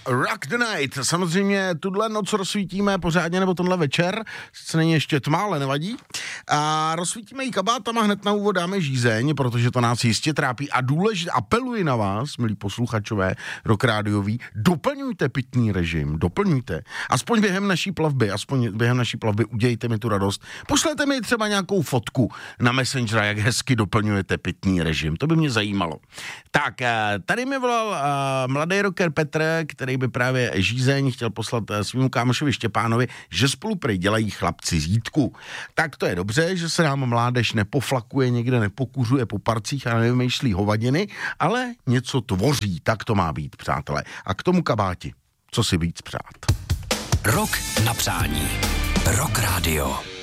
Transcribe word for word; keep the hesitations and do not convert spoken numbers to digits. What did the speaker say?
Rock the Night. Samozřejmě tuhle noc rozsvítíme pořádně, nebo tenhle večer, sice není ještě tma, ale nevadí. A rozsvítíme ji kabátama, hned na úvod dáme žízeň, protože to nás jistě trápí a důležitě apeluji na vás, milí posluchačové Rock Rádioví, doplňujte pitný režim, doplňujte. Aspoň během naší plavby, aspoň během naší plavby udějte mi tu radost. Pošlete mi třeba nějakou fotku na Messengera, jak hezky doplňujete pitný režim, to by mě zajímalo. Tak, tady mi volal mladý rocker Petr, který by právě žízeň chtěl poslat svýmu kámošovi Štěpánovi, že spolu prej dělají chlapci z Jítku. Tak to je dobře, že se nám mládež nepoflakuje, někde nepokuřuje po parcích a nevymýšlí hovadiny, ale něco tvoří, tak to má být, přátelé. A k tomu kabáti, co si víc přát. Rok na přání. Rock Radio.